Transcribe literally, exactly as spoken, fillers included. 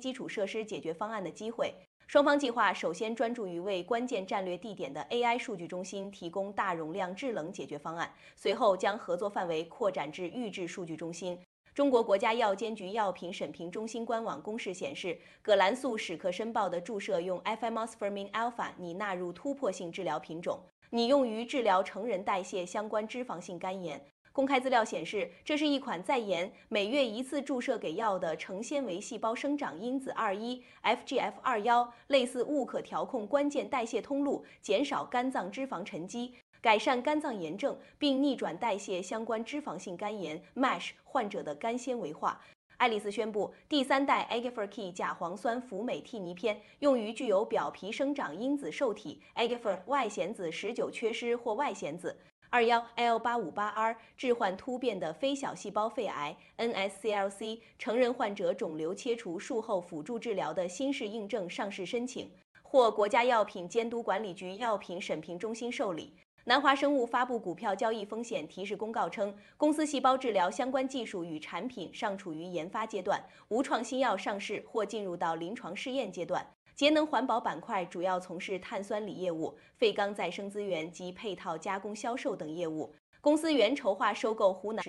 基础设施解决方案的机会。双方计划首先专注于为关键战略地点的 A I 数据中心提供大容量制冷解决方案，随后将合作范围扩展至预制数据中心。中国国家药监局药品审评中心官网公示显示，葛兰素史克申报的注射用 Efimosfermin alpha 拟纳入突破性治疗品种，拟用于治疗成人代谢相关脂肪性肝炎。公开资料显示，这是一款在研每月一次注射给药的成纤维细胞生长因子二一 F G F 二十一，类似物可调控关键代谢通路，减少肝脏脂肪沉积，改善肝脏炎症，并逆转代谢相关脂肪性肝炎 M A S H 患者的肝纤维化。爱丽丝宣布，第三代 Agifert 甲磺酸辅美替尼片用于具有表皮生长因子受体 Agifert 外显子十九缺失或外显子。二一 L 八五八 R 致幻突变的非小细胞肺癌 N S C L C 成人患者肿瘤切除术后辅助治疗的新式硬症上市申请，获国家药品监督管理局药品审评中心受理。南华生物发布股票交易风险提示公告称，公司细胞治疗相关技术与产品尚处于研发阶段，无创新药上市或进入到临床试验阶段。节能环保板块主要从事碳酸锂业务、废钢再生资源及配套加工销售等业务。公司原筹划收购湖南